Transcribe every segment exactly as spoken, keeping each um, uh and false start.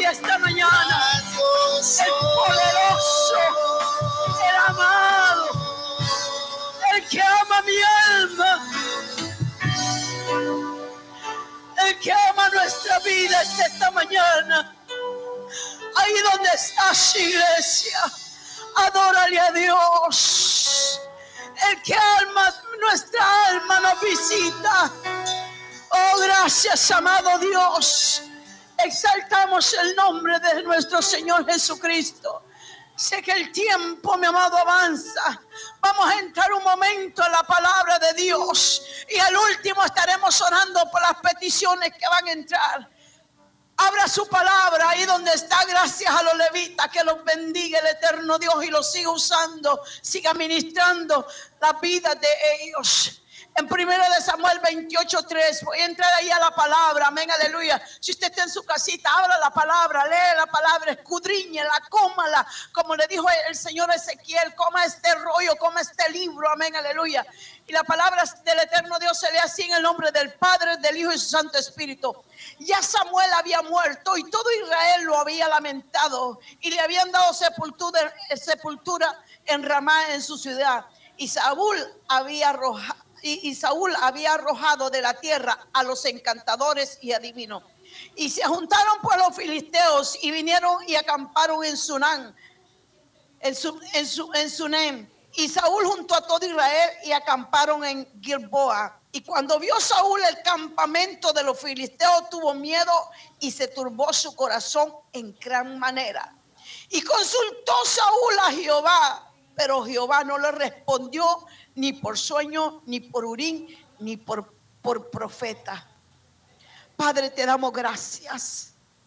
gloria esta mañana. El poderoso, el amado, el que ama mi alma, el que ama nuestra vida esta mañana. Ahí donde estás, iglesia, adórale a Dios. El que alma, nuestra alma nos visita. Oh, gracias, amado Dios. Exaltamos el nombre de nuestro Señor Jesucristo. Sé que el tiempo, mi amado, avanza. Vamos a entrar un momento en la palabra de Dios. Y al último estaremos orando por las peticiones que van a entrar. Abra su palabra ahí donde está. Gracias a los levitas. Que los bendiga el eterno Dios y los siga usando. Siga ministrando la vida de ellos. En primero de Samuel veintiocho tres, voy a entrar ahí a la palabra, amén, aleluya. Si usted está en su casita, abra la palabra, lee la palabra, escudriñela, cómala, como le dijo el Señor Ezequiel, coma este rollo, coma este libro, amén, aleluya. Y la palabra del eterno Dios se lee así en el nombre del Padre, del Hijo y su Santo Espíritu. Ya Samuel había muerto y todo Israel lo había lamentado y le habían dado sepultura, sepultura en Ramá, en su ciudad. Y Saúl había arrojado Y, y Saúl había arrojado de la tierra a los encantadores y adivinos. Y se juntaron pues los filisteos y vinieron y acamparon en Sunán, en, su, en, su, en Sunem. Y Saúl junto a todo Israel y acamparon en Gilboa. Y cuando vio Saúl el campamento de los filisteos, tuvo miedo y se turbó su corazón en gran manera. Y consultó Saúl a Jehová, pero Jehová no le respondió ni por sueño, ni por Urim, ni por, por profeta. Padre, te damos gracias.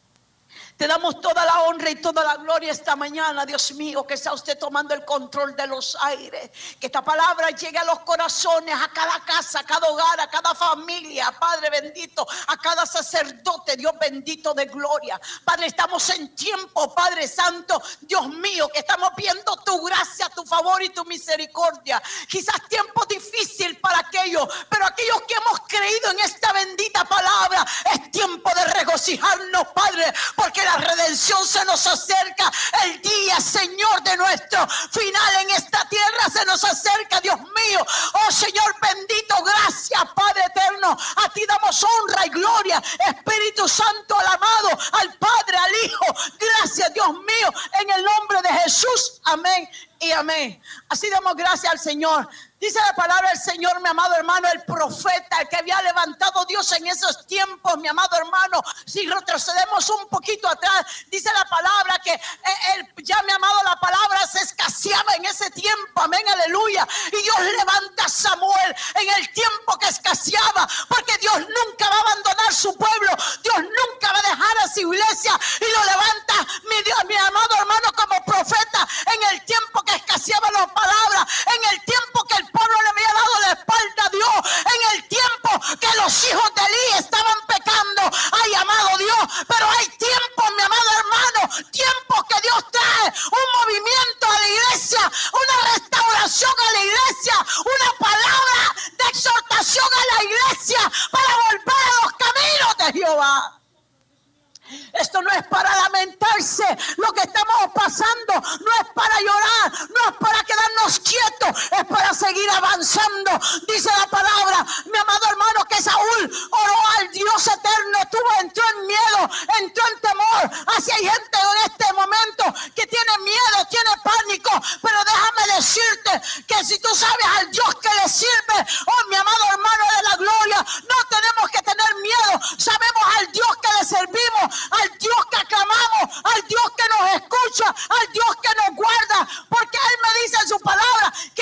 Te damos toda la honra y toda la gloria esta mañana, Dios mío, que sea usted tomando el control de los aires. Que esta palabra llegue a los corazones, a cada casa, a cada hogar, a cada familia, Padre bendito, a cada sacerdote, Dios bendito de gloria. Padre, estamos en tiempo, Padre Santo, Dios mío, que estamos viendo tu gracia, tu favor y tu misericordia. Quizás tiempo difícil para aquellos, pero aquellos que hemos creído en esta bendita palabra, es tiempo de regocijarnos, Padre, porque la redención se nos acerca. El día, Señor, de nuestro final en esta tierra se nos acerca, Dios mío. Oh Señor bendito, gracias, Padre eterno. A ti damos honra y gloria, Espíritu Santo, al amado, al Padre, al Hijo. Gracias, Dios mío, en el nombre de Jesús. Amén y amén. Así damos gracias al Señor. Dice la palabra del Señor, mi amado hermano, el profeta, el que había levantado Dios en esos tiempos, mi amado hermano. Si retrocedemos un poquito atrás, dice la palabra que él, ya mi amado, la palabra se escaseaba en ese tiempo, amén, aleluya. Y Dios levanta a Samuel en el tiempo que escaseaba, porque Dios nunca va a abandonar su pueblo, Dios nunca va a dejar a su iglesia, y lo levanta, mi, Dios, mi amado hermano, como profeta en el tiempo que escaseaba la palabra, en el tiempo que el pueblo le había dado la espalda a Dios, en el tiempo que los hijos de Elí estaban pecando. Ay, amado Dios, pero hay tiempos, mi amado hermano, tiempos que Dios trae un movimiento a la iglesia, una restauración a la iglesia, una palabra de exhortación a la iglesia para volver a los caminos de Jehová. Esto no es para lamentarse lo que estamos pasando, no es para llorar, no es para quedarnos quietos, es para seguir avanzando. Dice la palabra, mi amado hermano, que Saúl oró al Dios eterno, tuvo, entró en miedo, entró en temor. Así hay gente en este